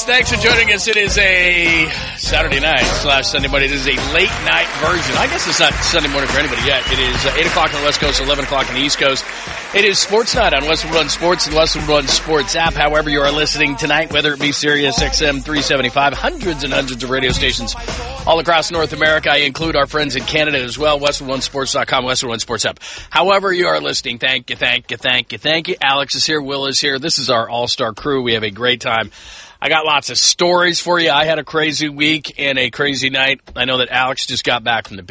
Yes, thanks for joining us. It is a Saturday night / Sunday morning. It is a late night version. I guess it's not Sunday morning for anybody yet. It is 8 o'clock on the West Coast, 11 o'clock on the East Coast. It is Sports Night on Westwood One Sports and Westwood One Sports app. However you are listening tonight, whether it be Sirius XM 375, hundreds and hundreds of radio stations all across North America. I include our friends in Canada as well, WestwoodOneSports.com, Westwood One Sports app. However you are listening, thank you. Alex is here, Will is here. This is our all-star crew. We have a great time. I got lots of stories for you. I had a crazy week and a crazy night. I know that Alex just got back from the